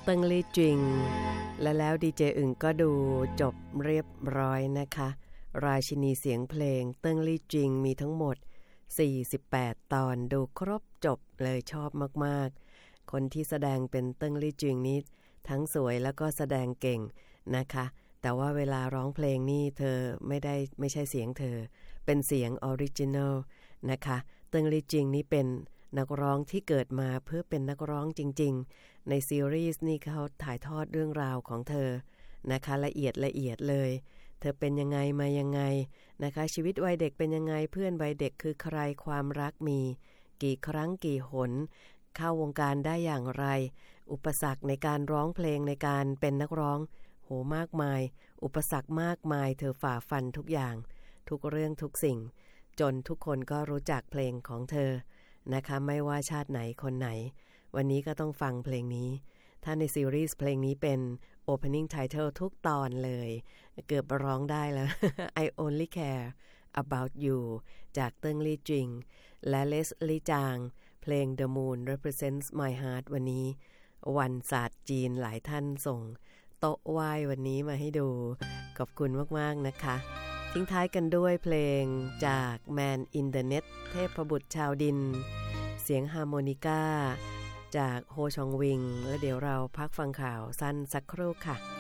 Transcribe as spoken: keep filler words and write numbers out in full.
ตึงลี่จริงและแล้วดีเจอึ่งก็ดูจบเรียบร้อยนะคะราชินีเสียงเพลงเติ้งลี่จริงมีทั้งหมดสี่สิบแปดตอนดูครบจบเลยชอบมากๆคนที่แสดงเป็นเติ้งลี่จริงนี้ทั้งสวยแล้วก็แสดงเก่งนะคะแต่ว่าเวลาร้องเพลงนี่เธอไม่ได้ไม่ใช่เสียงเธอเป็นเสียงออริจินัลนะคะเติ้งลี่จริงนี่เป็นนักร้องที่เกิดมาเพื่อเป็นนักร้องจริงๆในซีรีส์นี่เขาถ่ายทอดเรื่องราวของเธอนะคะละเอียดละเอียดเลยเธอเป็นยังไงมายังไงนะคะชีวิตวัยเด็กเป็นยังไงเพื่อนวัยเด็กคือใครความรักมีกี่ครั้งกี่หนเข้าวงการได้อย่างไรอุปสรรคในการร้องเพลงในการเป็นนักร้องโหมากมายอุปสรรคมากมายเธอฝ่าฟันทุกอย่างทุกเรื่องทุกสิ่งจนทุกคนก็รู้จักเพลงของเธอนะคะไม่ว่าชาติไหนคนไหนวันนี้ก็ต้องฟังเพลงนี้ถ้าในซีรีส์เพลงนี้เป็น opening title ทุกตอนเลยเกือบร้องได้แล้ว I only care about you จากเติ้งลี่จริงและเลสลี่จางเพลง The Moon Represents My Heart วันนี้วันศาสตร์จีนหลายท่านส่งโต๊ะไหว้วันนี้มาให้ดูขอบคุณมากๆนะคะทิ้งท้ายกันด้วยเพลงจาก Man in the Net เทพบุตรชาวดินเสียงฮาร์โมนิก้าจากโฮชองวิงและเดี๋ยวเราพักฟังข่าวสั้นสักครู่ค่ะ